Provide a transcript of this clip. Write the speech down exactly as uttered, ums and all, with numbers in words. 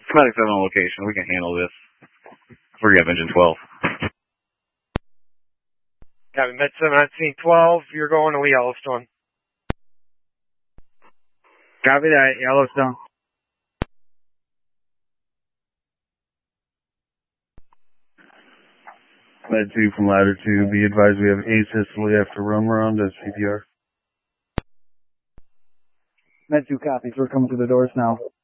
Schematic seven on location. We can handle this. Free up engine twelve. Copy, Med seven on scene twelve. You're going to Yellowstone. Copy that, Yellowstone. Med two from ladder two. Be advised we have asystole after run around as C P R. Med two copies. We're coming to the doors now.